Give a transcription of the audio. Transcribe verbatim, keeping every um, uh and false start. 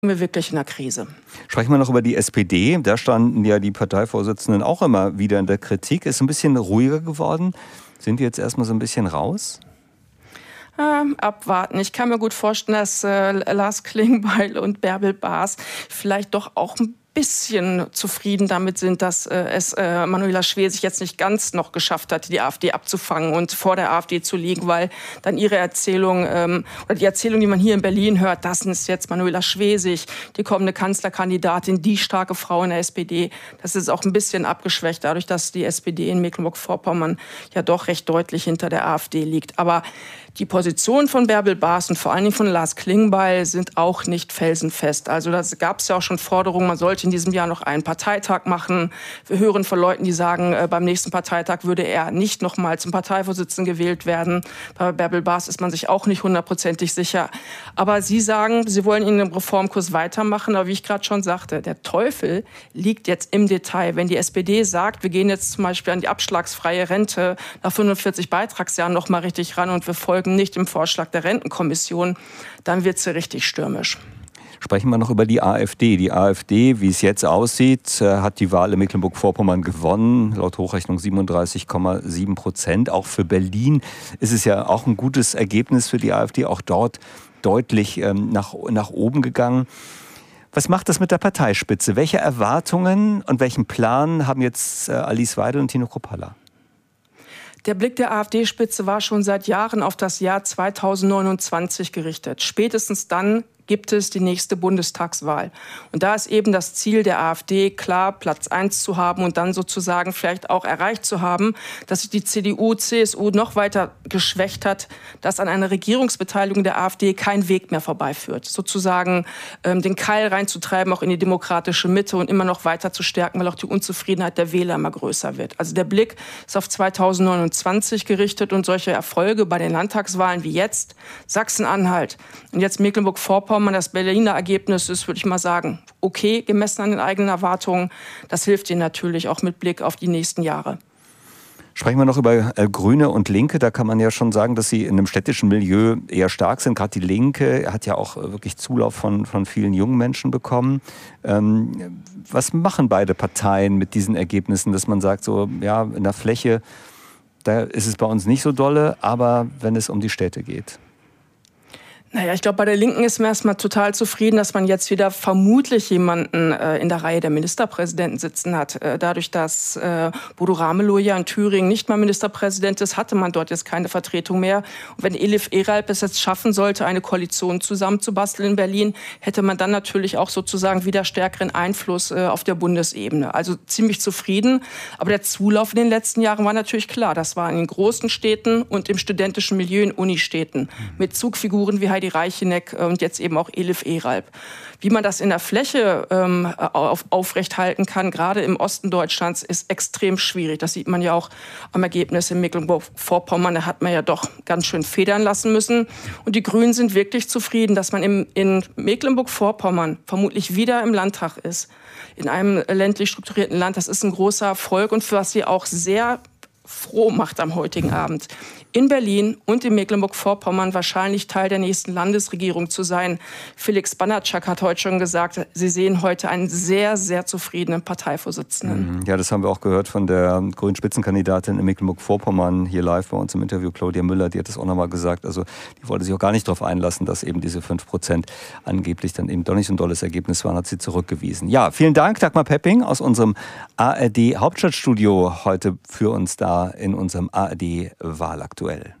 wir wirklich in der Krise. Sprechen wir noch über die S P D. Da standen ja die Parteivorsitzenden auch immer wieder in der Kritik. Ist ein bisschen ruhiger geworden. Sind die jetzt erstmal so ein bisschen raus? Ähm, abwarten. Ich kann mir gut vorstellen, dass äh, Lars Klingbeil und Bärbel Baas vielleicht doch auch ein bisschen zufrieden damit sind, dass äh, es äh, Manuela Schwesig jetzt nicht ganz noch geschafft hat, die AfD abzufangen und vor der AfD zu liegen, weil dann ihre Erzählung ähm, oder die Erzählung, die man hier in Berlin hört, das ist jetzt Manuela Schwesig, die kommende Kanzlerkandidatin, die starke Frau in der S P D, das ist auch ein bisschen abgeschwächt, dadurch, dass die S P D in Mecklenburg-Vorpommern ja doch recht deutlich hinter der AfD liegt. Aber die Position von Bärbel Baas und vor allen Dingen von Lars Klingbeil sind auch nicht felsenfest. Also da gab es ja auch schon Forderungen, man sollte in diesem Jahr noch einen Parteitag machen. Wir hören von Leuten, die sagen, äh, beim nächsten Parteitag würde er nicht noch mal zum Parteivorsitzenden gewählt werden. Bei Bärbel Baas ist man sich auch nicht hundertprozentig sicher. Aber sie sagen, sie wollen in dem Reformkurs weitermachen. Aber wie ich gerade schon sagte, der Teufel liegt jetzt im Detail. Wenn die S P D sagt, wir gehen jetzt zum Beispiel an die abschlagsfreie Rente nach fünfundvierzig Beitragsjahren noch mal richtig ran und wir folgen nicht dem Vorschlag der Rentenkommission, dann wird es ja richtig stürmisch. Sprechen wir noch über die AfD. Die AfD, wie es jetzt aussieht, hat die Wahl in Mecklenburg-Vorpommern gewonnen, laut Hochrechnung siebenunddreißig Komma sieben Prozent. Auch für Berlin ist es ja auch ein gutes Ergebnis für die AfD, auch dort deutlich ähm, nach, nach oben gegangen. Was macht das mit der Parteispitze? Welche Erwartungen und welchen Plan haben jetzt äh, Alice Weidel und Tino Kruppalla? Der Blick der AfD-Spitze war schon seit Jahren auf das Jahr zweitausendneunundzwanzig gerichtet. Spätestens dann gibt es die nächste Bundestagswahl. Und da ist eben das Ziel der AfD, klar Platz eins zu haben und dann sozusagen vielleicht auch erreicht zu haben, dass sich die C D U, C S U noch weiter geschwächt hat, dass an einer Regierungsbeteiligung der AfD kein Weg mehr vorbeiführt. Sozusagen ähm, den Keil reinzutreiben, auch in die demokratische Mitte und immer noch weiter zu stärken, weil auch die Unzufriedenheit der Wähler immer größer wird. Also der Blick ist auf zweitausendneunundzwanzig gerichtet und solche Erfolge bei den Landtagswahlen wie jetzt, Sachsen-Anhalt und jetzt Mecklenburg-Vorpommern, das Berliner Ergebnis ist, würde ich mal sagen, okay, gemessen an den eigenen Erwartungen. Das hilft Ihnen natürlich auch mit Blick auf die nächsten Jahre. Sprechen wir noch über äh, Grüne und Linke. Da kann man ja schon sagen, dass sie in einem städtischen Milieu eher stark sind. Gerade die Linke hat ja auch äh, wirklich Zulauf von, von vielen jungen Menschen bekommen. Ähm, was machen beide Parteien mit diesen Ergebnissen, dass man sagt, so ja, in der Fläche, da ist es bei uns nicht so dolle, aber wenn es um die Städte geht? Naja, ich glaube, bei der Linken ist man erstmal total zufrieden, dass man jetzt wieder vermutlich jemanden äh, in der Reihe der Ministerpräsidenten sitzen hat. Äh, dadurch, dass äh, Bodo Ramelow ja in Thüringen nicht mal Ministerpräsident ist, hatte man dort jetzt keine Vertretung mehr. Und wenn Elif Eralp es jetzt schaffen sollte, eine Koalition zusammenzubasteln in Berlin, hätte man dann natürlich auch sozusagen wieder stärkeren Einfluss äh, auf der Bundesebene. Also ziemlich zufrieden. Aber der Zulauf in den letzten Jahren war natürlich klar. Das war in den großen Städten und im studentischen Milieu in Unistädten. Mit Zugfiguren wie Heidi Reicheneck und jetzt eben auch Elif Eralp. Wie man das in der Fläche ähm, auf, aufrechthalten kann, gerade im Osten Deutschlands, ist extrem schwierig. Das sieht man ja auch am Ergebnis in Mecklenburg-Vorpommern. Da hat man ja doch ganz schön federn lassen müssen. Und die Grünen sind wirklich zufrieden, dass man im, in Mecklenburg-Vorpommern vermutlich wieder im Landtag ist. In einem ländlich strukturierten Land. Das ist ein großer Erfolg und für was sie auch sehr froh macht am heutigen Abend. In Berlin und in Mecklenburg-Vorpommern wahrscheinlich Teil der nächsten Landesregierung zu sein. Felix Banatschak hat heute schon gesagt, Sie sehen heute einen sehr, sehr zufriedenen Parteivorsitzenden. Ja, das haben wir auch gehört von der grünen Spitzenkandidatin in Mecklenburg-Vorpommern hier live bei uns im Interview, Claudia Müller, die hat das auch nochmal gesagt. Also die wollte sich auch gar nicht darauf einlassen, dass eben diese fünf Prozent angeblich dann eben doch nicht so ein tolles Ergebnis waren, hat sie zurückgewiesen. Ja, vielen Dank, Dagmar Pepping aus unserem A R D Hauptstadtstudio heute für uns da in unserem A R D Wahlaktuell.